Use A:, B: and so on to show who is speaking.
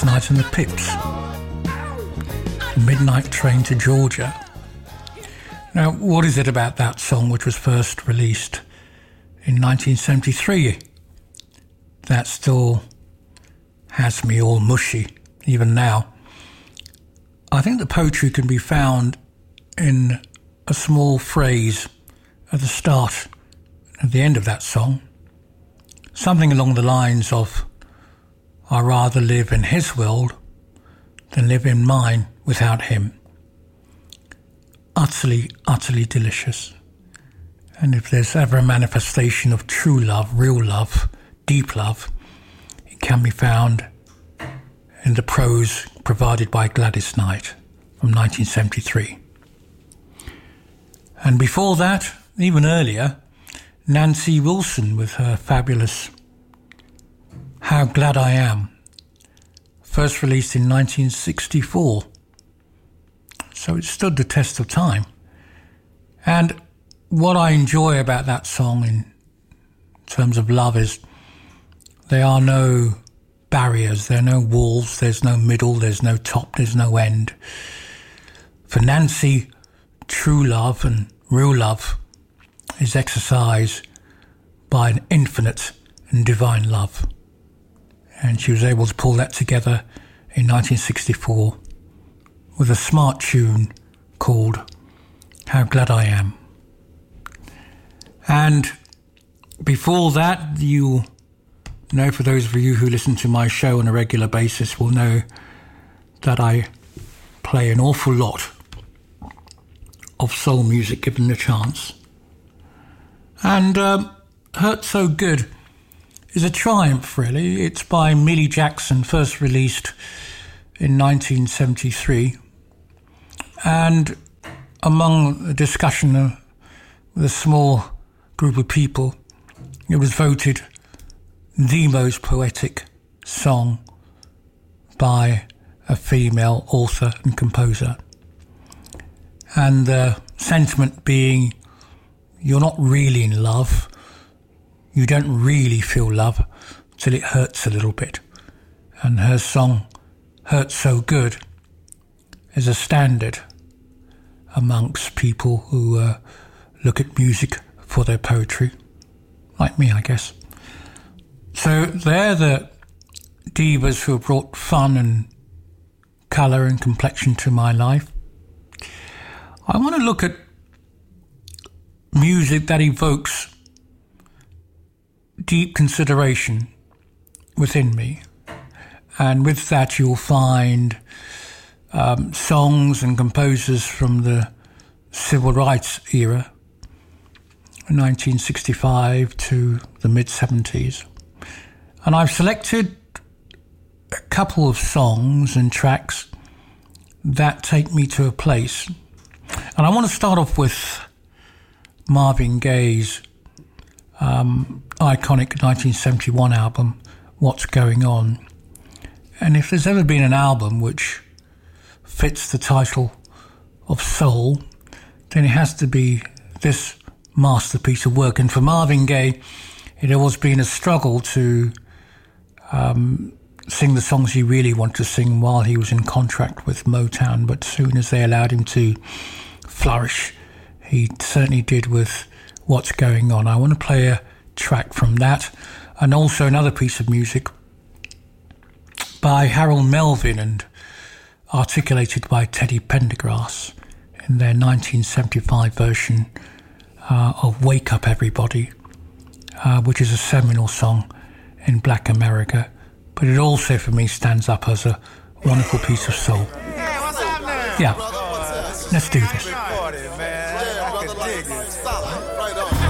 A: Gladys Knight and the Pips, Midnight Train to Georgia. Now, what is it about that song, which was first released in 1973, that still has me all mushy, even now? I think the poetry can be found in a small phrase at the start, at the end of that song. Something along the lines of, "I'd rather live in his world than live in mine without him." Utterly, utterly delicious. And if there's ever a manifestation of true love, real love, deep love, it can be found in the prose provided by Gladys Knight from 1973. And before that, even earlier, Nancy Wilson with her fabulous How Glad I Am, first released in 1964. So it stood the test of time. And what I enjoy about that song in terms of love is there are no barriers, there are no walls, there's no middle, there's no top, there's no end. For Nancy, true love and real love is exercised by an infinite and divine love. And she was able to pull that together in 1964 with a smart tune called How Glad I Am. And before that, you know, for those of you who listen to my show on a regular basis will know that I play an awful lot of soul music given the chance. And Hurt So Good is a triumph, really. It's by Millie Jackson, first released in 1973. And among a discussion with a small group of people, it was voted the most poetic song by a female author and composer. And the sentiment being, you're not really in love, you don't really feel love till it hurts a little bit. And her song, Hurt So Good, is a standard amongst people who look at music for their poetry, like me, I guess. So they're the divas who have brought fun and colour and complexion to my life. I want to look at music that evokes deep consideration within me. And with that you'll find songs and composers from the civil rights era, 1965 to the mid-70s. And I've selected a couple of songs and tracks that take me to a place. And I want to start off with Marvin Gaye's iconic 1971 album, What's Going On. And if there's ever been an album which fits the title of soul, then it has to be this masterpiece of work. And for Marvin Gaye, it had always been a struggle to sing the songs he really wanted to sing while he was in contract with Motown, but as soon as they allowed him to flourish, he certainly did with What's Going On. I want to play a track from that, and also another piece of music by Harold Melvin and articulated by Teddy Pendergrass in their 1975 version of Wake Up Everybody, which is a seminal song in Black America, but it also for me stands up as a wonderful piece of soul. Yeah, let's do this.